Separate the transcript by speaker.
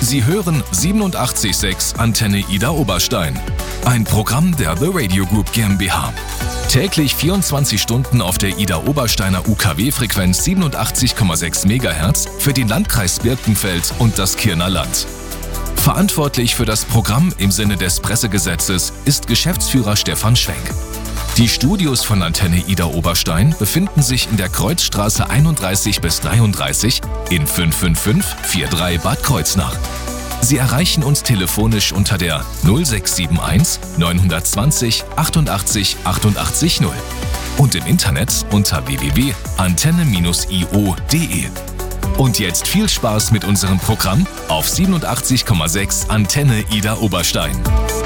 Speaker 1: Sie hören 87.6 Antenne Ida Oberstein. Ein Programm der The Radio Group GmbH. Täglich 24 Stunden auf der Ida Obersteiner UKW-Frequenz 87,6 MHz für den Landkreis Birkenfeld und das Kirner Land. Verantwortlich für das Programm im Sinne des Pressegesetzes ist Geschäftsführer Stefan Schwenk. Die Studios von Antenne Ida Oberstein befinden sich in der Kreuzstraße 31 bis 33 in 55543 Bad Kreuznach. Sie erreichen uns telefonisch unter der 0671 920 88 88 0 und im Internet unter www.antenne-io.de. Und jetzt viel Spaß mit unserem Programm auf 87,6 Antenne Ida Oberstein.